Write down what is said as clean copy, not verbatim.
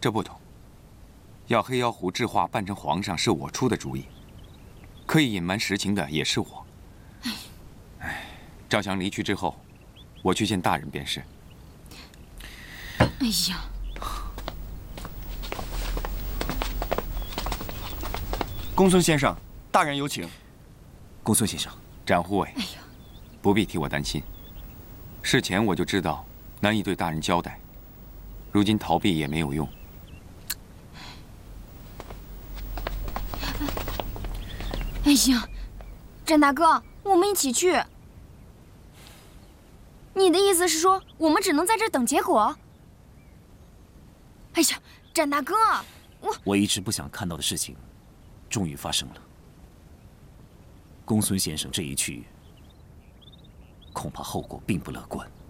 这不同。要黑妖狐智化扮成皇上是我出的主意，刻意隐瞒实情的也是我。哎，赵翔离去之后，我去见大人便是。 哎呀！ 公孙先生，大人有请。 公孙先生， 展护卫， 哎呀， 不必替我担心。事前我就知道难以对大人交代，如今逃避也没有用。 哎呀，展大哥，我们一起去。你的意思是说，我们只能在这儿等结果？哎呀，展大哥， 我一直不想看到的事情，终于发生了。公孙先生这一去，恐怕后果并不乐观。